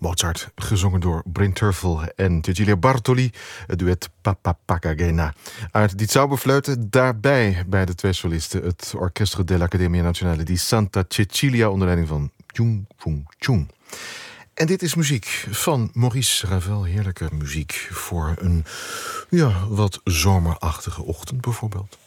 Mozart, gezongen door Bryn Terfel en Cecilia Bartoli, het duet Papa Papagena. Uit Die Zauberfleuten, daarbij bij de twee solisten het Orchestre dell'Accademia Nazionale di Santa Cecilia onder leiding van Chung Fung Chung. En dit is muziek van Maurice Ravel. Heerlijke muziek voor een wat zomerachtige ochtend bijvoorbeeld.